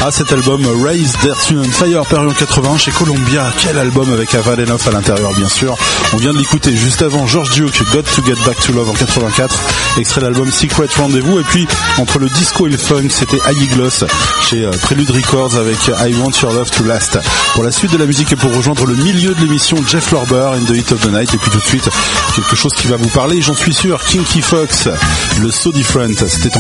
Ah, cet album Raise Earth, Wind & Fire, paru en 80 chez Columbia. Quel album avec Aval et Neuf à l'intérieur, bien sûr. On vient de l'écouter juste avant George Duke, Got to Get Back to Love en 84, extrait de l'album Secret Rendezvous. Et puis entre le disco et le funk, c'était Aggie Gloss chez Prelude Records avec I Want Your Love to Last. Pour la suite de la musique et pour rejoindre le milieu de l'émission, Jeff Lorber, In the Heat of the Night. Et puis tout de suite quelque chose qui va vous parler, j'en suis sûr, Kinky Fox, le So Different. C'était en